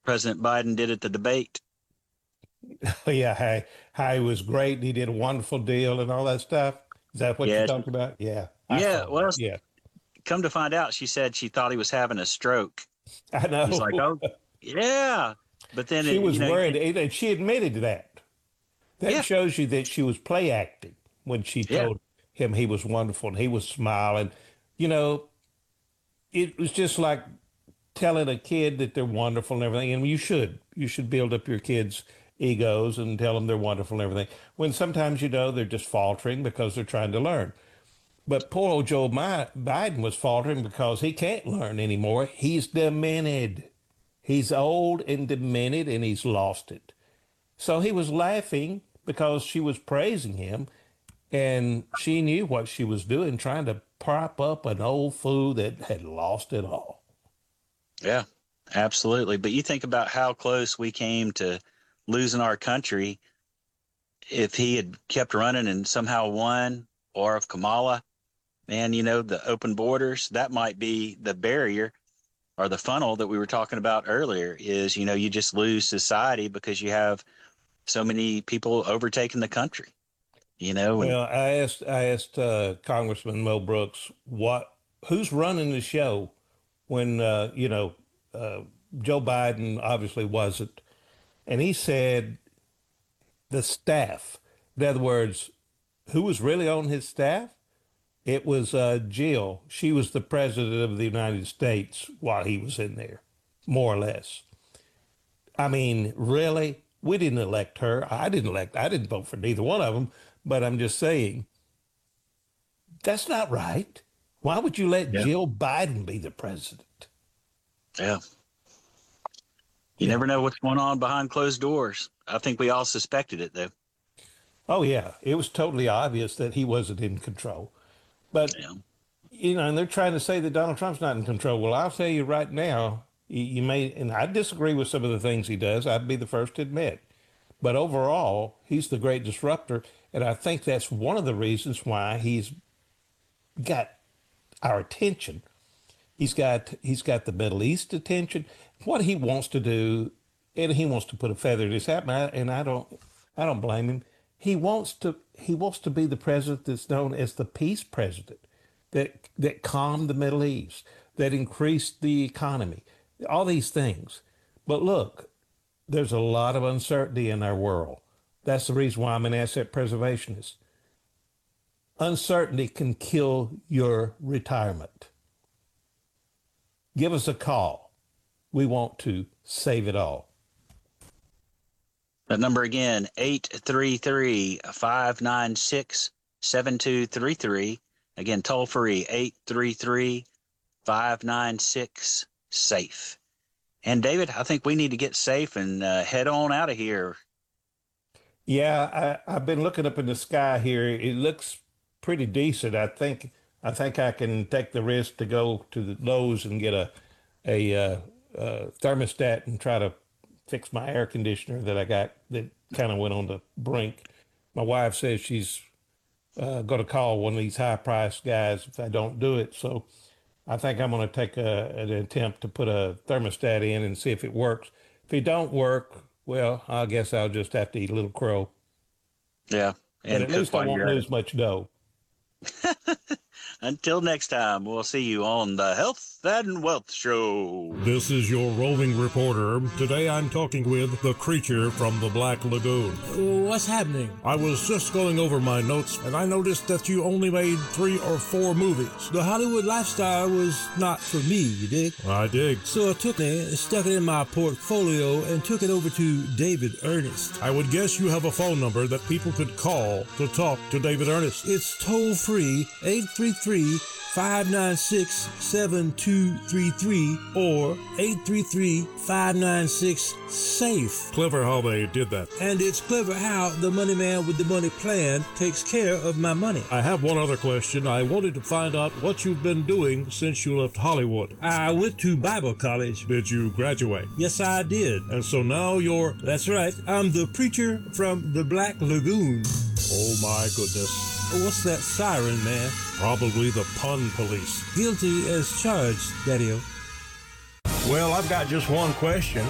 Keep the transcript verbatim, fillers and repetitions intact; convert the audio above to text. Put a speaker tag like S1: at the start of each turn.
S1: President Biden did at the debate.
S2: Yeah, how, how he was great and he did a wonderful deal and all that stuff. Is that what you're
S1: Yeah,
S2: talking about? Yeah, I
S1: yeah.
S2: saw
S1: Well,
S2: that. Yeah,
S1: come to find out, she said she thought he was having a stroke.
S2: I
S1: He's
S2: know.
S1: like, oh, yeah. But then,
S2: She
S1: it,
S2: was
S1: you know, you
S2: worried,
S1: think,
S2: and she admitted to that. That
S1: yeah,
S2: shows you that she was play acting when she
S1: yeah,
S2: told him he was wonderful and he was smiling. You know, it was just like telling a kid that they're wonderful and everything. And you should. You should build up your kids' egos and tell them they're wonderful and everything. When sometimes, you know, they're just faltering because they're trying to learn. But poor old Joe Biden was faltering because he can't learn anymore. He's demented. He's old and demented and he's lost it. So he was laughing because she was praising him and she knew what she was doing, trying to prop up an old fool that had lost it all.
S1: yeah, absolutely. But you think about how close we came to losing our country if he had kept running and somehow won, or if Kamala, man, you know, the open borders, that might be the barrier or the funnel that we were talking about earlier is, you know, you just lose society because you have so many people overtaking the country, you know, and
S2: Well, I asked I asked uh, Congressman Mo Brooks what who's running the show when uh, you know uh, Joe Biden obviously wasn't, and he said the staff. In other words, who was really on his staff? It was uh, Jill. She was the president of the United States while he was in there, more or less. I mean, really? We didn't elect her. I didn't elect. I didn't vote for neither one of them. But I'm just saying that's not right. Why would you let
S1: yeah,
S2: Jill Biden be the president?
S1: yeah, you
S2: Yeah.
S1: never know what's going on behind closed doors. I think we all suspected it, though.
S2: Oh yeah. It was totally obvious that he wasn't in control. But
S1: Yeah,
S2: you know, and they're trying to say that Donald Trump's not in control. Well, I'll tell you right now, you, you may, and I disagree with some of the things he does. I'd be the first to admit. But overall, he's the great disruptor. And I think that's one of the reasons why he's got our attention. He's got he's got the Middle East attention. What he wants to do, and he wants to put a feather in his hat, and I, and I don't I don't blame him. He wants to he wants to be the president that's known as the peace president, that that calmed the Middle East, that increased the economy, all these things. But look, there's a lot of uncertainty in our world. That's the reason why I'm an asset preservationist. Uncertainty can kill your retirement. Give us a call. We want to save it all.
S1: that number again, eight three three, five nine six, seven two three three. Again, toll free, eight three three, five nine six, SAFE. And David, I think we need to get safe and uh, head on out of here.
S2: Yeah, I, I've been looking up in the sky here. It looks pretty decent. I think I think I can take the risk to go to the Lowe's and get a a uh, uh, thermostat and try to fix my air conditioner that I got that kind of went on the brink. My wife says she's uh, going to call one of these high priced guys if I don't do it. So I think I'm going to take a, an attempt to put a thermostat in and see if it works. If it don't work, well, I guess I'll just have to eat a little crow.
S1: Yeah,
S2: But
S1: and
S2: at
S1: cook
S2: least I
S1: while
S2: won't
S1: you're at
S2: lose much dough.
S1: it. Until next time, we'll see you on the Health and Wealth Show.
S3: This is your roving reporter. Today I'm talking with the creature from the Black Lagoon.
S4: What's happening?
S3: I was just going over my notes and I noticed that you only made three or four movies.
S4: The Hollywood lifestyle was not for me, you dig?
S3: I dig.
S4: So I took it, stuck it in my portfolio, and took it over to David Ernest.
S3: I would guess you have a phone number that people could call to talk to David Ernest.
S4: It's toll free, eight three three, five nine six, seven two three three or eight three three, five nine six, SAFE.
S3: Clever how they did that.
S4: And it's clever how the money man with the money plan takes care of my money.
S3: I have one other question. I wanted to find out what you've been doing since you left Hollywood.
S4: I went to Bible college.
S3: Did you graduate?
S4: Yes, I did.
S3: And so now you're...
S4: That's right. I'm the preacher from the Black Lagoon.
S3: Oh my goodness.
S4: What's that siren, man?
S3: Probably the pun police.
S4: Guilty as charged, Daddy-o.
S3: Well, I've got just one question.